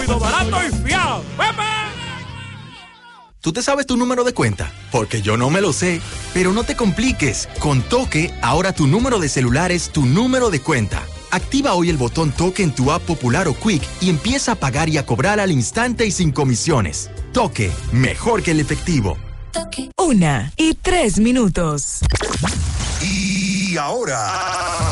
rápido, barato y fiado. ¡Pepe! ¿Tú te sabes tu número de cuenta? Porque yo no me lo sé. Pero no te compliques. Con Toque, ahora tu número de celular es tu número de cuenta. Activa hoy el botón Toque en tu app Popular o Quick y empieza a pagar y a cobrar al instante y sin comisiones. Toque, mejor que el efectivo. Toque. 1:03. Y ahora...